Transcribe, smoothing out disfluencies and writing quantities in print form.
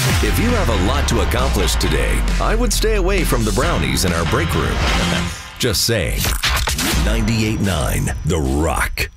If you have a lot to accomplish today, I would stay away from the brownies in our break room. Just saying. 98.9 The Rock.